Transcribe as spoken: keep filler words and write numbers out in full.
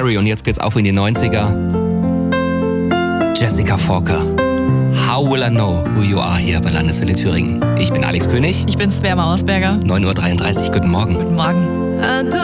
Perry und jetzt geht's auf in die neunziger. Jessica Falker. How will I know who you are hier bei Landeswelle Thüringen? Ich bin Alex König. Ich bin Svea Mausberger. neun Uhr dreiunddreißig, guten Morgen. Guten Morgen.